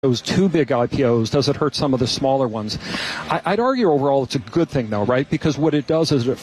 those two big IPOs, does it hurt some of the smaller ones? I'd argue overall it's a good thing, though, right? Because what it does is it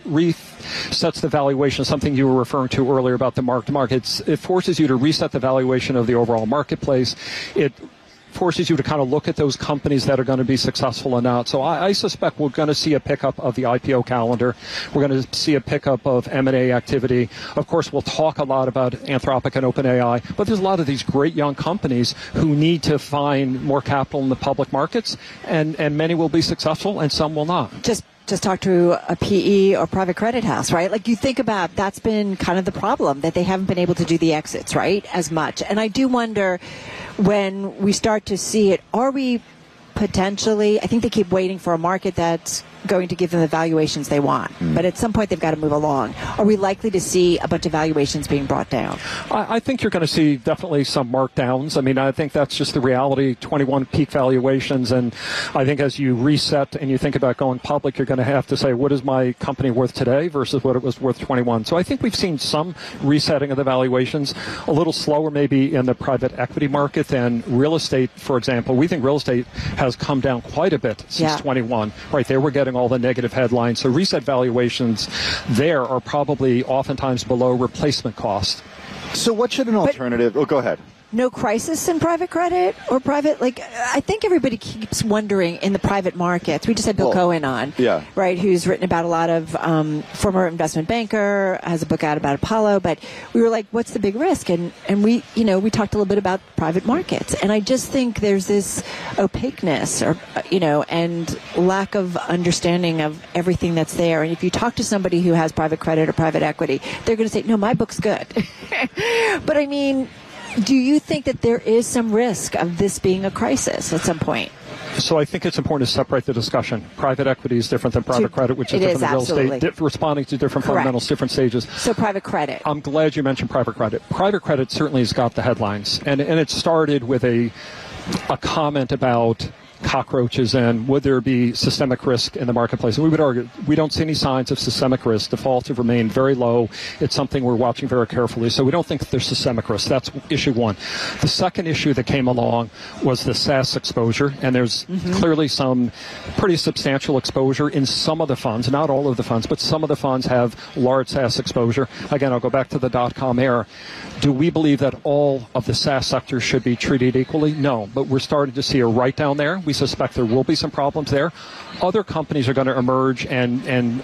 resets the valuation, something you were referring to earlier about the mark-to-market. It forces you to reset the valuation of the overall marketplace. It forces you to kind of look at those companies that are going to be successful or not. So I suspect we're going to see a pickup of the IPO calendar. We're going to see a pickup of M&A activity. Of course, we'll talk a lot about Anthropic and OpenAI, but there's a lot of these great young companies who need to find more capital in the public markets, and many will be successful and some will not. Just talk to a PE or private credit house, right? Like you think about, that's been kind of the problem, that they haven't been able to do the exits, right, as much. And I do wonder, when we start to see it, are we potentially, I think they keep waiting for a market that's going to give them the valuations they want. But at some point, they've got to move along. Are we likely to see a bunch of valuations being brought down? I think you're going to see definitely some markdowns. I mean, I think that's just the reality, 21 peak valuations. And I think as you reset and you think about going public, you're going to have to say, what is my company worth today versus what it was worth 21? So I think we've seen some resetting of the valuations, a little slower maybe in the private equity market than real estate, for example. We think real estate has come down quite a bit since 21. Right there, we're getting all the negative headlines. So reset valuations there are probably oftentimes below replacement cost. So what should an alternative... go ahead. No crisis in private credit or private, like, I think everybody keeps wondering in the private markets. We just had Bill Cohen on, right, who's written about a lot of former investment banker, has a book out about Apollo, but we were like, what's the big risk? And we, we talked a little bit about private markets. And I just think there's this opaqueness or, and lack of understanding of everything that's there. And if you talk to somebody who has private credit or private equity, they're going to say, no, my book's good. But I mean, do you think that there is some risk of this being a crisis at some point? So I think it's important to separate the discussion. Private equity is different than private credit, which is different than real estate, responding to different fundamentals, different stages. So private credit. I'm glad you mentioned private credit. Private credit certainly has got the headlines. And it started with a comment about cockroaches and would there be systemic risk in the marketplace. And we would argue we don't see any signs of systemic risk. Defaults have remained very low. It's something we're watching very carefully. So we don't think there's systemic risk. That's issue one. The second issue that came along was the SaaS exposure. And there's clearly some pretty substantial exposure in some of the funds, not all of the funds, but some of the funds have large SaaS exposure. Again, I'll go back to the dot-com era. Do we believe that all of the SaaS sector should be treated equally? No, but we're starting to see a write-down there. We suspect there will be some problems there. Other companies are going to emerge and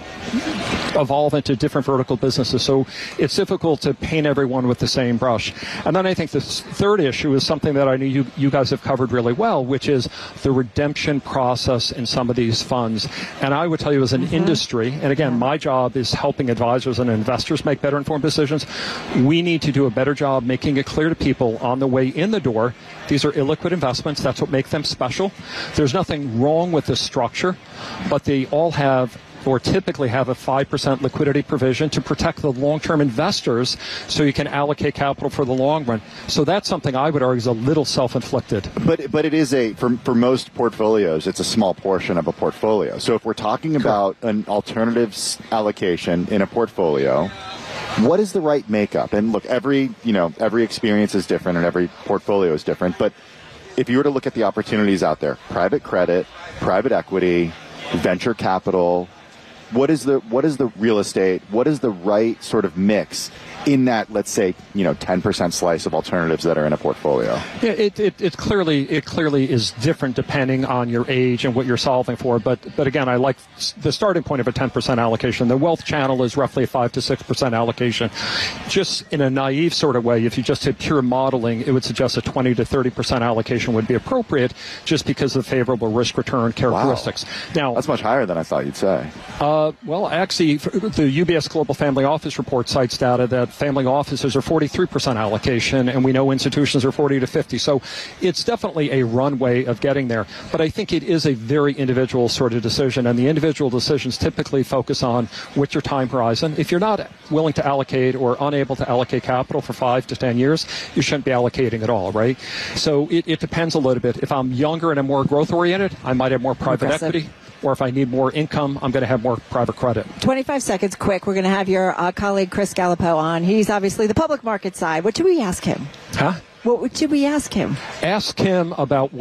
evolve into different vertical businesses. So it's difficult to paint everyone with the same brush. And then I think the third issue is something that I know you guys have covered really well, which is the redemption process in some of these funds. And I would tell you as an industry, and again, my job is helping advisors and investors make better informed decisions. We need to do a better job making it clear to people on the way in the door, these are illiquid investments. That's what makes them special. There's nothing wrong with the structure, but they all have or typically have a 5% liquidity provision to protect the long-term investors so you can allocate capital for the long run. So that's something I would argue is a little self-inflicted. But it is for most portfolios, it's a small portion of a portfolio. So if we're talking about an alternatives allocation in a portfolio, what is the right makeup? And look, every experience is different and every portfolio is different. But if you were to look at the opportunities out there, private credit, private equity, venture capital, what is the real estate? What is the right sort of mix in that, let's say, 10% slice of alternatives that are in a portfolio? Yeah, it clearly is different depending on your age and what you're solving for. But again, I like the starting point of a 10% allocation. The wealth channel is roughly a 5 to 6% allocation. Just in a naive sort of way, if you just did pure modeling, it would suggest a 20 to 30% allocation would be appropriate, just because of favorable risk return characteristics. Wow. Now that's much higher than I thought you'd say. Well, actually, the UBS Global Family Office Report cites data that family offices are 43% allocation, and we know institutions are 40 to 50. So it's definitely a runway of getting there. But I think it is a very individual sort of decision, and the individual decisions typically focus on what's your time horizon. If you're not willing to allocate or unable to allocate capital for 5 to 10 years, you shouldn't be allocating at all, right? So it depends a little bit. If I'm younger and I'm more growth-oriented, I might have more private equity. Or if I need more income, I'm going to have more private credit. 25 seconds, quick. We're going to have your colleague Chris Gallipo on. He's obviously the public market side. What should we ask him? Huh? What should we ask him? Ask him about